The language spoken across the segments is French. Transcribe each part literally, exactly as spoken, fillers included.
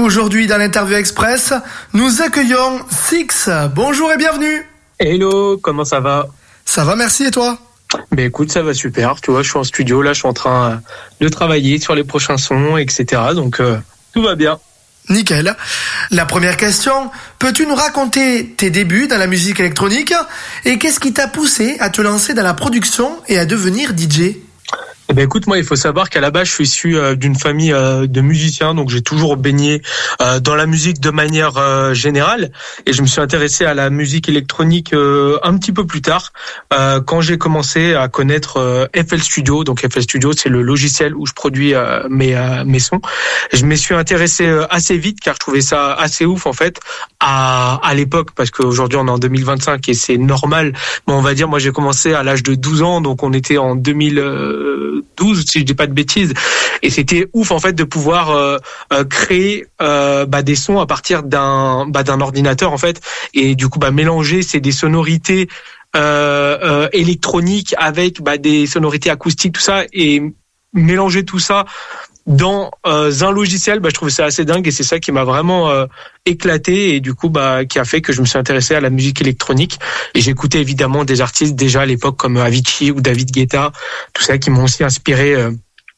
aujourd'hui dans l'interview express, nous accueillons Six. Bonjour et bienvenue. Hello, comment ça va? Ça va, merci, et toi? Ben écoute, ça va super. Tu vois, je suis en studio, là, je suis en train de travailler sur les prochains sons, et cetera. Donc, euh, tout va bien. Nickel. La première question, peux-tu nous raconter tes débuts dans la musique électronique et qu'est-ce qui t'a poussé à te lancer dans la production et à devenir D J? Eh ben écoute, moi il faut savoir qu'à la base je suis issu euh, d'une famille euh, de musiciens, donc j'ai toujours baigné euh, dans la musique de manière euh, générale, et je me suis intéressé à la musique électronique euh, un petit peu plus tard, euh, quand j'ai commencé à connaître euh, F L Studio. Donc F L Studio, c'est le logiciel où je produis euh, mes euh, mes sons. Et je me suis intéressé euh, assez vite car je trouvais ça assez ouf en fait à à l'époque, parce qu'aujourd'hui on est en deux mille vingt-cinq et c'est normal. Mais on va dire, moi j'ai commencé à l'âge de douze ans, donc on était en deux mille douze si je dis pas de bêtises, et c'était ouf en fait de pouvoir euh, euh, créer euh, bah, des sons à partir d'un bah, d'un ordinateur en fait, et du coup bah mélanger c'est des sonorités euh, euh, électroniques avec bah, des sonorités acoustiques, tout ça, et mélanger tout ça dans euh, un logiciel, bah je trouvais ça assez dingue, et c'est ça qui m'a vraiment euh, éclaté, et du coup bah qui a fait que je me suis intéressé à la musique électronique. Et j'écoutais évidemment des artistes déjà à l'époque comme Avicii ou David Guetta, tout ça, qui m'ont aussi inspiré euh,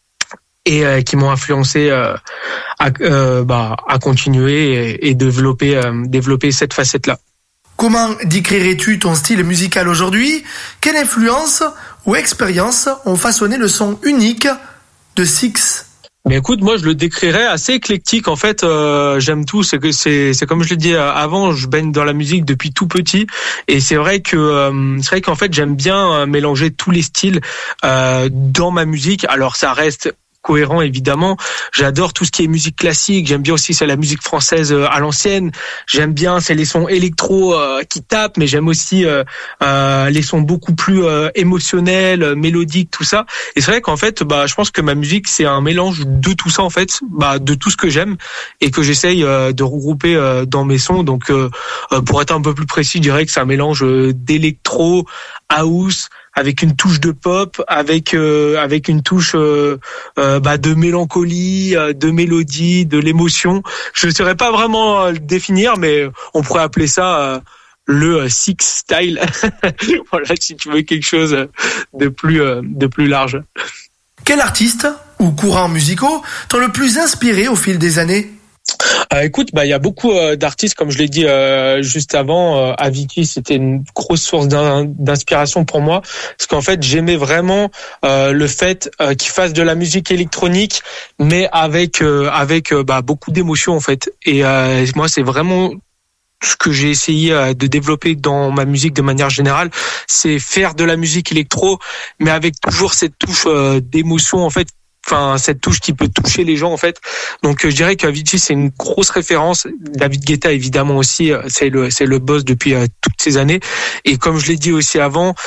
et euh, qui m'ont influencé euh, à euh, bah à continuer et, et développer euh, développer cette facette là. Comment décrirais-tu ton style musical aujourd'hui? Quelle influence ou expérience ont façonné le son unique de Six? Mais écoute, moi je le décrirais assez éclectique en fait. Euh, j'aime tout. C'est que c'est c'est comme je l'ai dit avant, je baigne dans la musique depuis tout petit, et c'est vrai que euh, c'est vrai qu'en fait j'aime bien mélanger tous les styles euh, dans ma musique. Alors ça reste cohérent évidemment. J'adore tout ce qui est musique classique. J'aime bien aussi c'est la musique française à l'ancienne. J'aime bien c'est les sons électro euh, qui tapent, mais j'aime aussi euh, euh, les sons beaucoup plus euh, émotionnels, mélodiques, tout ça. Et c'est vrai qu'en fait, bah je pense que ma musique c'est un mélange de tout ça en fait, bah de tout ce que j'aime et que j'essaye euh, de regrouper euh, dans mes sons. Donc euh, pour être un peu plus précis, je dirais que c'est un mélange d'électro, house, avec une touche de pop, avec euh, avec une touche euh, euh, bah, de mélancolie, euh, de mélodie, de l'émotion. Je ne saurais pas vraiment le définir, mais on pourrait appeler ça euh, le euh, Six Style. Voilà, si tu veux quelque chose de plus euh, de plus large. Quel artiste ou courants musicaux t'ont le plus inspiré au fil des années? Euh, écoute, bah il y a beaucoup euh, d'artistes, comme je l'ai dit euh, juste avant. Euh, Avicii, c'était une grosse source d'in- d'inspiration pour moi, parce qu'en fait j'aimais vraiment euh, le fait euh, qu'il fasse de la musique électronique, mais avec euh, avec euh, bah beaucoup d'émotion en fait. Et euh, moi, c'est vraiment ce que j'ai essayé euh, de développer dans ma musique de manière générale, c'est faire de la musique électro, mais avec toujours cette touche euh, d'émotion en fait. Enfin, cette touche qui peut toucher les gens en fait. Donc je dirais qu'Avicii c'est une grosse référence. David Guetta évidemment aussi, c'est le c'est le boss depuis euh, toutes ces années. Et comme je l'ai dit aussi avant,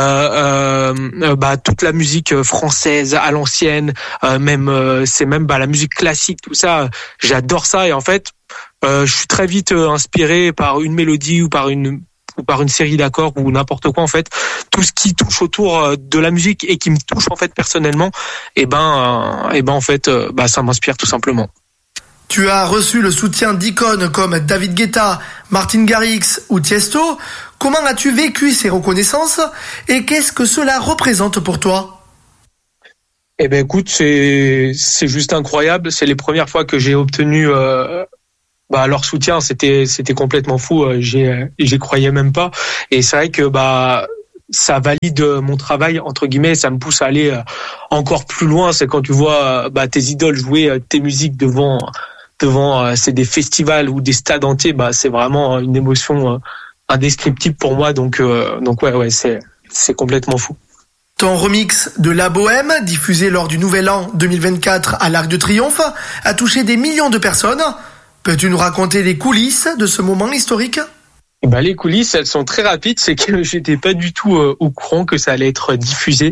euh, euh, bah toute la musique française à l'ancienne, euh, même euh, c'est même bah la musique classique, tout ça, j'adore ça. Et en fait, euh, je suis très vite euh, inspiré par une mélodie ou par une ou par une série d'accords ou n'importe quoi en fait, tout ce qui touche autour de la musique et qui me touche en fait personnellement, et ben et ben en fait bah ça m'inspire tout simplement. Tu as reçu le soutien d'icônes comme David Guetta, Martin Garrix ou Tiesto. Comment as-tu vécu ces reconnaissances et qu'est-ce que cela représente pour toi? Eh ben écoute, c'est c'est juste incroyable. C'est les premières fois que j'ai obtenu euh, bah leur soutien, c'était c'était complètement fou, j'ai j'y croyais même pas, et c'est vrai que bah ça valide mon travail entre guillemets, ça me pousse à aller encore plus loin. C'est quand tu vois bah tes idoles jouer tes musiques devant devant c'est des festivals ou des stades entiers, bah c'est vraiment une émotion indescriptible pour moi. Donc euh, donc ouais ouais c'est c'est complètement fou. Ton remix de La Bohème, diffusé lors du Nouvel An deux mille vingt-quatre à l'Arc de Triomphe, a touché des millions de personnes. Peux-tu nous raconter les coulisses de ce moment historique? Et ben, les coulisses, elles sont très rapides. C'est que j'étais pas du tout euh, au courant que ça allait être diffusé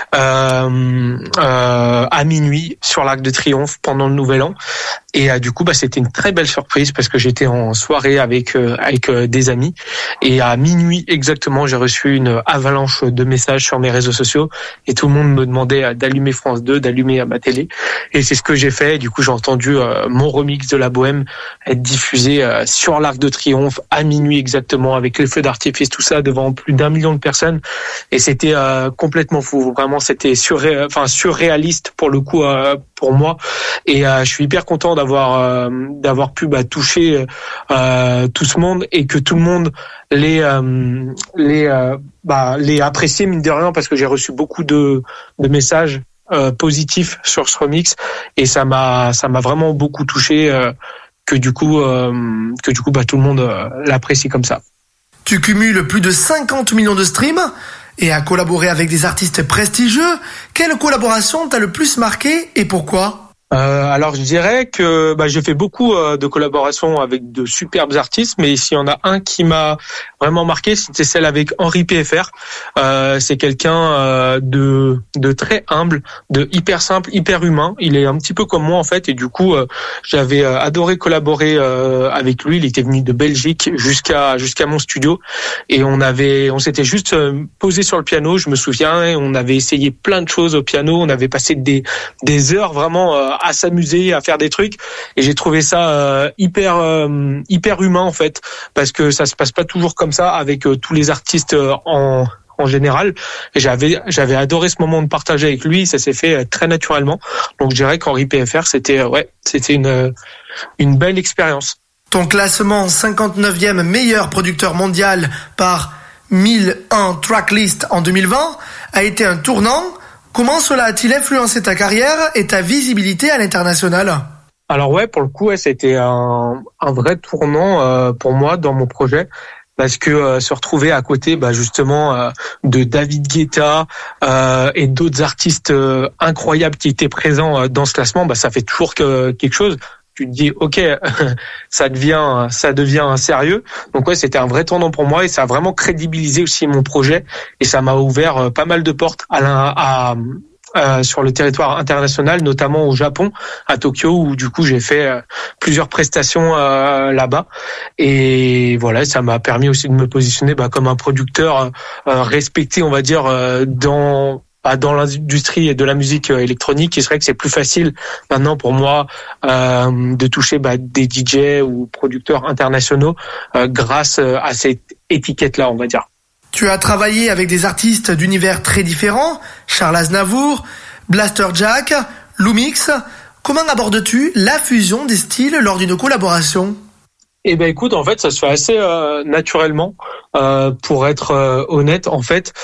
euh, euh, à minuit sur l'Arc de Triomphe pendant le Nouvel An. Et euh, du coup, bah, c'était une très belle surprise parce que j'étais en soirée avec euh, avec euh, des amis. Et à minuit exactement, j'ai reçu une avalanche de messages sur mes réseaux sociaux. Et tout le monde me demandait d'allumer France deux, d'allumer ma télé. Et c'est ce que j'ai fait. Et du coup, j'ai entendu euh, mon remix de La Bohème être diffusé euh, sur l'Arc de Triomphe à minuit exactement, avec les feux d'artifice, tout ça, devant plus d'un million de personnes. Et c'était euh, complètement fou. Vraiment, c'était surré... enfin, surréaliste pour le coup, euh, pour moi. Et euh, je suis hyper content d'avoir euh, d'avoir pu bah, toucher euh, tout ce monde et que tout le monde les euh, les euh, bah, les apprécié, mine de rien, parce que j'ai reçu beaucoup de de messages euh, positifs sur ce remix et ça m'a ça m'a vraiment beaucoup touché. Euh, que du coup euh, que du coup bah tout le monde euh, l'apprécie comme ça. Tu cumules plus de cinquante millions de streams et as collaboré avec des artistes prestigieux. Quelle collaboration t'a le plus marqué et pourquoi ? Euh, alors je dirais que bah, j'ai fait beaucoup euh, de collaborations avec de superbes artistes, mais s'il y en a un qui m'a vraiment marqué, c'était celle avec Henri P F R. Euh, c'est quelqu'un euh, de de très humble, de hyper simple, hyper humain. Il est un petit peu comme moi en fait, et du coup euh, j'avais euh, adoré collaborer euh, avec lui. Il était venu de Belgique jusqu'à jusqu'à mon studio, et on avait on s'était juste euh, posé sur le piano. Je me souviens, et on avait essayé plein de choses au piano. On avait passé des des heures vraiment euh, à s'amuser, à faire des trucs, et j'ai trouvé ça euh, hyper euh, hyper humain en fait, parce que ça se passe pas toujours comme ça avec euh, tous les artistes euh, en en général. Et j'avais j'avais adoré ce moment de partager avec lui, ça s'est fait euh, très naturellement. Donc je dirais qu'Henri P F R c'était euh, ouais, c'était une euh, une belle expérience. Ton classement cinquante-neuvième meilleur producteur mondial par mille un Tracklist en deux mille vingt a été un tournant. Comment cela a-t-il influencé ta carrière et ta visibilité à l'international ? Alors ouais, pour le coup, ouais, c'était un, un vrai tournant euh, pour moi dans mon projet, parce que euh, se retrouver à côté, bah, justement, euh, de David Guetta euh, et d'autres artistes euh, incroyables qui étaient présents euh, dans ce classement, bah, ça fait toujours que, quelque chose. Tu te dis ok, ça devient ça devient sérieux. Donc ouais, c'était un vrai tournant pour moi et ça a vraiment crédibilisé aussi mon projet et ça m'a ouvert pas mal de portes à, à, à sur le territoire international, notamment au Japon, à Tokyo, où du coup j'ai fait plusieurs prestations euh, là-bas. Et voilà, ça m'a permis aussi de me positionner bah, comme un producteur euh, respecté, on va dire, euh, dans dans l'industrie de la musique électronique. Il serait que c'est plus facile maintenant pour moi euh, de toucher bah, des D J ou producteurs internationaux euh, grâce à cette étiquette-là, on va dire. Tu as travaillé avec des artistes d'univers très différents, Charles Aznavour, Blaster Jack, Lumix. Comment abordes-tu la fusion des styles lors d'une collaboration ? Eh ben écoute, en fait, ça se fait assez euh, naturellement. Euh, pour être euh, honnête, en fait,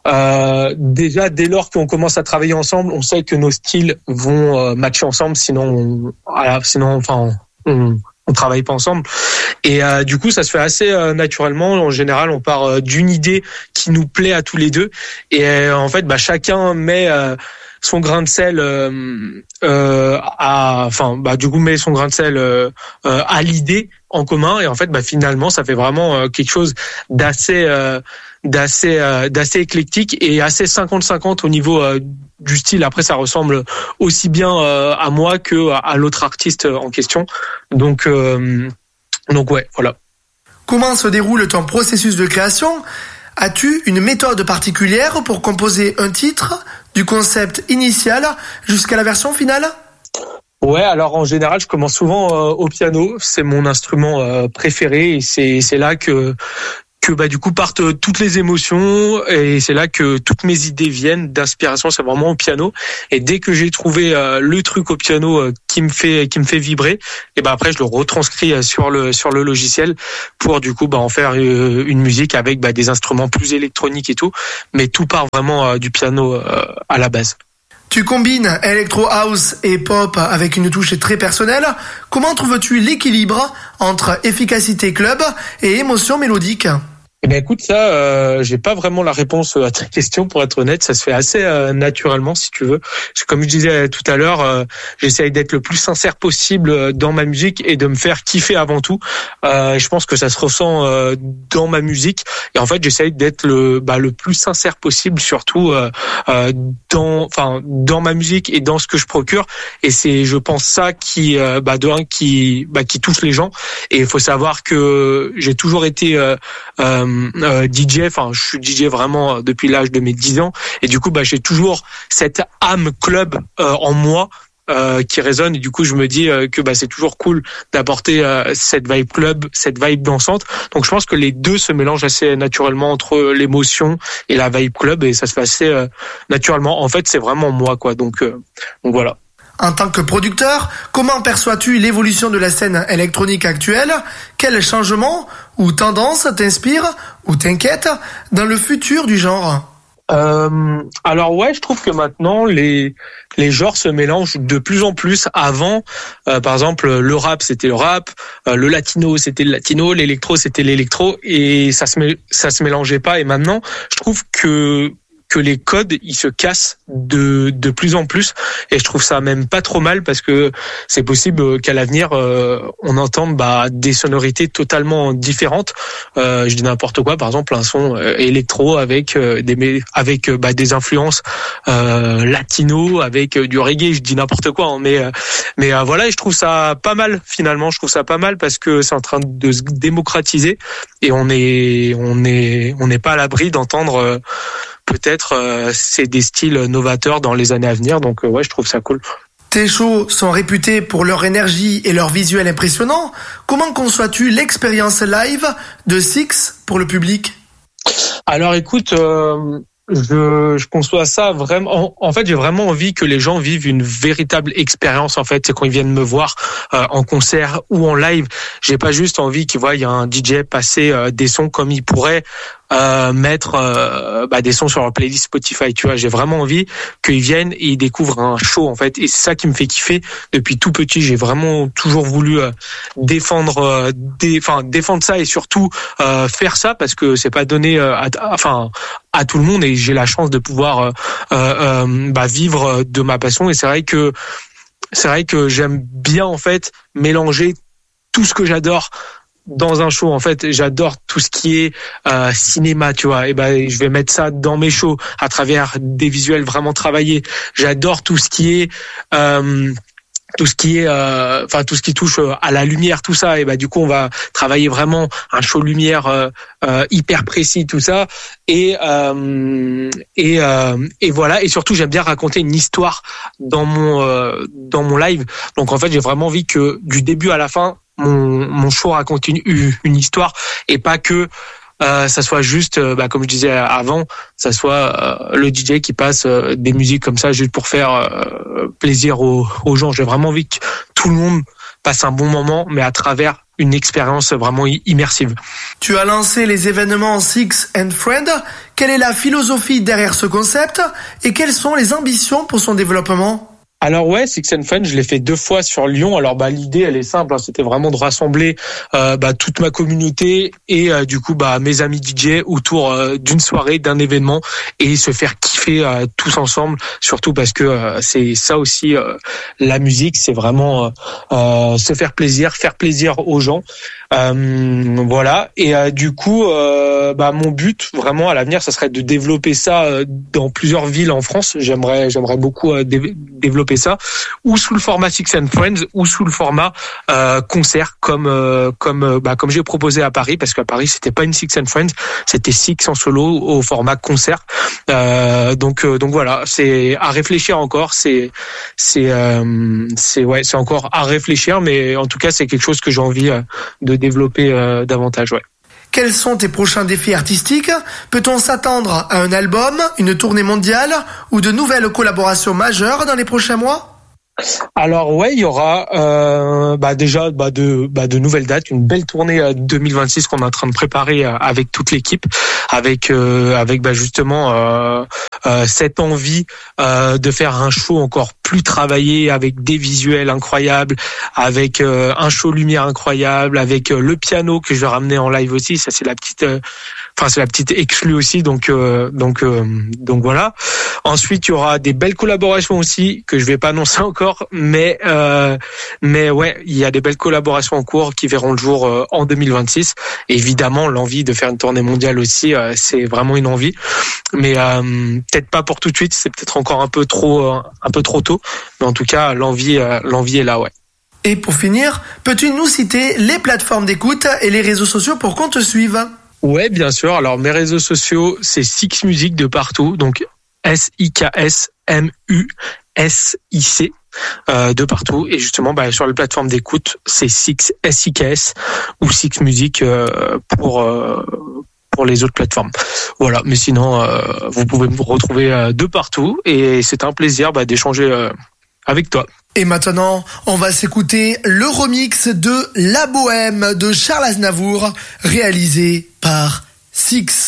Euh, déjà, dès lors qu'on commence à travailler ensemble, on sait que nos styles vont euh, matcher ensemble, sinon, on, voilà, sinon, enfin, on, on travaille pas ensemble. Et euh, du coup, ça se fait assez euh, naturellement. En général, on part euh, d'une idée qui nous plaît à tous les deux, et euh, en fait, bah, chacun met euh, son grain de sel euh, euh, à, enfin, bah, du coup, met son grain de sel euh, euh, à l'idée en commun, et en fait, bah, finalement, ça fait vraiment euh, quelque chose d'assez euh, d'assez euh, d'assez éclectique et assez cinquante cinquante au niveau euh, du style. Après, ça ressemble aussi bien euh, à moi que à l'autre artiste en question. Donc euh, donc ouais, voilà. Comment se déroule ton processus de création ? As-tu une méthode particulière pour composer un titre, du concept initial jusqu'à la version finale ? Ouais, alors en général, je commence souvent euh, au piano. C'est mon instrument euh, préféré et c'est c'est là que que bah du coup partent toutes les émotions et c'est là que toutes mes idées viennent d'inspiration. C'est vraiment au piano. Et dès que j'ai trouvé euh, le truc au piano euh, qui me fait qui me fait vibrer, et ben après je le retranscris sur le sur le logiciel pour du coup bah en faire euh, une musique avec bah, des instruments plus électroniques et tout. Mais tout part vraiment euh, du piano euh, à la base. Tu combines Electro House et Pop avec une touche très personnelle. Comment trouves-tu l'équilibre entre efficacité club et émotion mélodique ? Eh ben écoute, ça, euh, j'ai pas vraiment la réponse à ta question, pour être honnête. Ça se fait assez euh, naturellement, si tu veux. Parce que comme je disais tout à l'heure, euh, j'essaye d'être le plus sincère possible dans ma musique et de me faire kiffer avant tout. Euh, je pense que ça se ressent euh, dans ma musique. Et en fait, j'essaye d'être le bah, le plus sincère possible, surtout euh, euh, dans enfin dans ma musique et dans ce que je procure. Et c'est, je pense, ça qui euh, bah de un qui bah qui touche les gens. Et il faut savoir que j'ai toujours été euh, euh, Euh, D J, enfin je suis D J vraiment depuis l'âge de mes dix ans, et du coup bah j'ai toujours cette âme club euh, en moi euh, qui résonne, et du coup je me dis euh, que bah c'est toujours cool d'apporter euh, cette vibe club, cette vibe dansante. Donc je pense que les deux se mélangent assez naturellement entre l'émotion et la vibe club, et ça se fait assez euh, naturellement. En fait c'est vraiment moi quoi, donc euh, donc voilà. En tant que producteur, comment perçois-tu l'évolution de la scène électronique actuelle? Quels changements ou tendances t'inspirent ou t'inquiètent dans le futur du genre? Euh, alors ouais, je trouve que maintenant les les genres se mélangent de plus en plus. Avant, euh, par exemple, le rap c'était le rap, euh, le latino c'était le latino, l'électro c'était l'électro, et ça se ça se mélangeait pas. Et maintenant, je trouve que que les codes ils se cassent de de plus en plus, et je trouve ça même pas trop mal, parce que c'est possible qu'à l'avenir euh, on entende bah des sonorités totalement différentes. Euh, je dis n'importe quoi, par exemple un son euh, électro avec euh, des avec euh, bah des influences euh, latino avec euh, du reggae, je dis n'importe quoi hein, mais euh, mais euh, voilà, et je trouve ça pas mal finalement, je trouve ça pas mal parce que c'est en train de se démocratiser, et on est on est on n'est pas à l'abri d'entendre euh, peut-être euh, c'est des styles novateurs dans les années à venir, donc euh, ouais, je trouve ça cool. Tes shows sont réputés pour leur énergie et leur visuel impressionnant. Comment conçois-tu l'expérience live de Six pour le public? Alors écoute, euh, je, je conçois ça vraiment. En, en fait, j'ai vraiment envie que les gens vivent une véritable expérience. En fait, c'est quand ils viennent me voir euh, en concert ou en live. J'ai pas juste envie qu'ils voient il y a un D J passer euh, des sons comme il pourrait Euh, mettre euh, bah, des sons sur leur playlist Spotify, tu vois. J'ai vraiment envie qu'ils viennent et ils découvrent un show, en fait, et c'est ça qui me fait kiffer depuis tout petit. J'ai vraiment toujours voulu euh, défendre euh, dé, enfin défendre ça, et surtout euh, faire ça, parce que c'est pas donné euh, à, enfin à tout le monde, et j'ai la chance de pouvoir euh, euh, bah, vivre de ma passion. Et c'est vrai que c'est vrai que j'aime bien en fait mélanger tout ce que j'adore dans un show. En fait, j'adore tout ce qui est euh, cinéma, tu vois. Et ben, je vais mettre ça dans mes shows à travers des visuels vraiment travaillés. J'adore tout ce qui est euh, tout ce qui est euh, enfin tout ce qui touche à la lumière, tout ça. Et ben du coup on va travailler vraiment un show lumière euh, euh, hyper précis, tout ça. Et euh, et euh, et voilà. Et surtout j'aime bien raconter une histoire dans mon euh, dans mon live. Donc en fait j'ai vraiment envie que du début à la fin mon mon show raconte une une histoire, et pas que Euh, ça soit juste, euh, bah, comme je disais avant, ça soit euh, le D J qui passe euh, des musiques comme ça juste pour faire euh, plaisir aux, aux gens. J'ai vraiment envie que tout le monde passe un bon moment, mais à travers une expérience vraiment immersive. Tu as lancé les événements Six and Friends. Quelle est la philosophie derrière ce concept et quelles sont les ambitions pour son développement ? Alors ouais, Six and Friends, je l'ai fait deux fois sur Lyon. Alors bah l'idée, elle est simple, hein, c'était vraiment de rassembler euh, bah toute ma communauté et euh, du coup bah mes amis D J autour euh, d'une soirée, d'un événement, et se faire kiffer euh, tous ensemble. Surtout parce que euh, c'est ça aussi euh, la musique, c'est vraiment euh, euh, se faire plaisir, faire plaisir aux gens. Euh, voilà. Et euh, du coup, euh, bah mon but vraiment à l'avenir, ça serait de développer ça euh, dans plusieurs villes en France. J'aimerais, j'aimerais beaucoup euh, dé- développer ça, ou sous le format Six and Friends, ou sous le format euh, concert, comme euh, comme euh, bah comme j'ai proposé à Paris, parce qu'à Paris c'était pas une Six and Friends, c'était Six en solo au format concert. Euh, donc euh, donc voilà, c'est à réfléchir encore. C'est c'est euh, c'est ouais, c'est encore à réfléchir, mais en tout cas c'est quelque chose que j'ai envie euh, de développer euh, davantage. Ouais. Quels sont tes prochains défis artistiques ? Peut-on s'attendre à un album, une tournée mondiale ou de nouvelles collaborations majeures dans les prochains mois ? Alors ouais, il y aura euh, bah déjà bah de bah de nouvelles dates, une belle tournée euh, deux mille vingt-six qu'on est en train de préparer euh, avec toute l'équipe, avec euh, avec bah justement euh, euh, cette envie euh, de faire un show encore plus travaillé, avec des visuels incroyables, avec euh, un show lumière incroyable, avec euh, le piano que je vais ramener en live aussi. Ça c'est la petite euh, Enfin, c'est la petite exclue aussi, donc euh, donc euh, donc voilà. Ensuite, il y aura des belles collaborations aussi que je vais pas annoncer encore, mais euh, mais ouais, il y a des belles collaborations en cours qui verront le jour euh, en deux mille vingt-six. Et évidemment, l'envie de faire une tournée mondiale aussi, euh, c'est vraiment une envie, mais euh, peut-être pas pour tout de suite. C'est peut-être encore un peu trop euh, un peu trop tôt, mais en tout cas, l'envie euh, l'envie est là, ouais. Et pour finir, peux-tu nous citer les plateformes d'écoute et les réseaux sociaux pour qu'on te suive ? Ouais, bien sûr. Alors, mes réseaux sociaux, c'est Six Music de partout. Donc, S I K S M U S I C euh, de partout. Et justement, bah, sur les plateformes d'écoute, c'est Six S I K S ou Six Music euh, pour... Euh, pour les autres plateformes. Voilà, mais sinon, euh, vous pouvez me retrouver euh, de partout. Et c'est un plaisir bah, d'échanger euh, avec toi. Et maintenant, on va s'écouter le remix de La Bohème de Charles Aznavour, réalisé par Six.